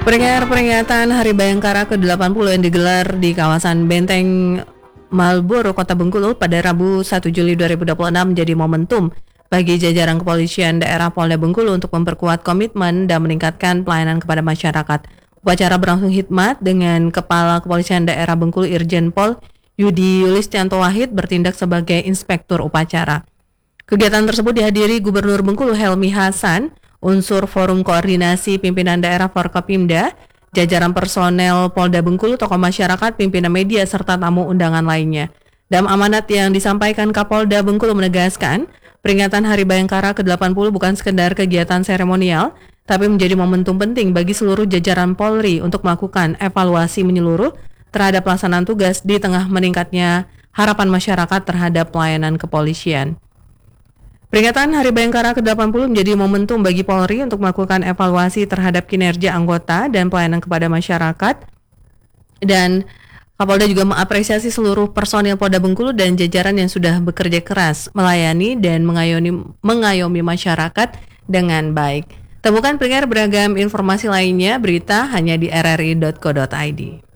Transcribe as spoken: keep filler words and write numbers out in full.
Peringatan Hari Bayangkara ke delapan puluh yang digelar di kawasan Benteng Malboro, Kota Bengkulu pada Rabu satu Juli dua ribu dua puluh enam menjadi momentum bagi jajaran kepolisian daerah Polda Bengkulu untuk memperkuat komitmen dan meningkatkan pelayanan kepada masyarakat. Upacara berlangsung hikmat dengan Kepala Kepolisian Daerah Bengkulu Irjen Pol Yudi Yulistianto Wahid bertindak sebagai inspektur upacara. Kegiatan tersebut dihadiri Gubernur Bengkulu Helmi Hasan, unsur Forum Koordinasi Pimpinan Daerah Forkopimda, jajaran personel Polda Bengkulu, tokoh masyarakat, pimpinan media, serta tamu undangan lainnya. Dalam amanat yang disampaikan Kapolda Bengkulu menegaskan, peringatan Hari Bayangkara ke delapan puluh bukan sekedar kegiatan seremonial, tapi menjadi momentum penting bagi seluruh jajaran Polri untuk melakukan evaluasi menyeluruh terhadap pelaksanaan tugas di tengah meningkatnya harapan masyarakat terhadap pelayanan kepolisian. Peringatan Hari Bayangkara ke delapan puluh menjadi momentum bagi Polri untuk melakukan evaluasi terhadap kinerja anggota dan pelayanan kepada masyarakat. Dan Kapolda juga mengapresiasi seluruh personil Polda Bengkulu dan jajaran yang sudah bekerja keras melayani dan mengayomi, mengayomi masyarakat dengan baik. Temukan pendengar beragam informasi lainnya, berita hanya di r r i dot co dot i d.